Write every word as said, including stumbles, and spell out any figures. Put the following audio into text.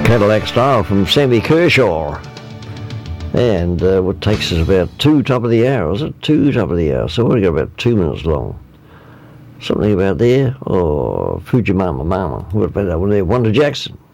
Cadillac Style from Sammy Kershaw. And uh, what takes us about two top of the hour, is it? Two top of the hour. So we've got about two minutes long. Something about there, or Fujimama Mama. What about that one there? Wanda Jackson.